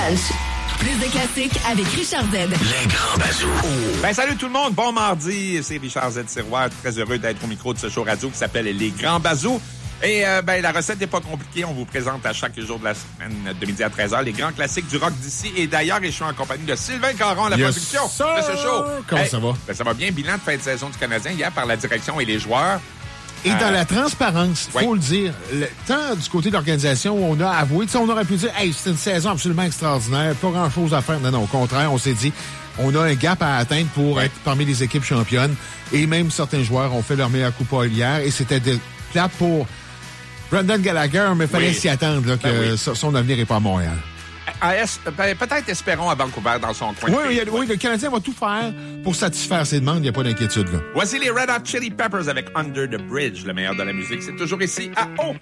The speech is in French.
Punch. Plus de classiques avec Richard Z. Les grands bazous. Ben, salut tout le monde. Bon mardi. C'est Richard Z. Sirois. Très heureux d'être au micro de ce show radio qui s'appelle Les grands bazous. Et la recette n'est pas compliquée. On vous présente à chaque jour de la semaine de midi à 13h les grands classiques du rock d'ici. Et d'ailleurs, je suis en compagnie de Sylvain Caron à la production de ce show. Comment ça va? Ben, ça va bien. Bilan de fin de saison du Canadien hier par la direction et les joueurs. Et dans la transparence, il faut le dire, tant du côté de l'organisation où on a avoué, on aurait pu dire, hey, c'est une saison absolument extraordinaire, pas grand-chose à faire. Non, au contraire, on s'est dit, on a un gap à atteindre pour être parmi les équipes championnes. Et même certains joueurs ont fait leur meilleur coup pas hier. Et c'était plate pour Brendan Gallagher, mais il fallait s'y attendre là, que son avenir n'est pas à Montréal. Peut-être espérons à Vancouver dans son coin. Oui, le Canadien va tout faire pour satisfaire ses demandes. Il n'y a pas d'inquiétude. Là. Voici les Red Hot Chili Peppers avec Under the Bridge, le meilleur de la musique. C'est toujours ici à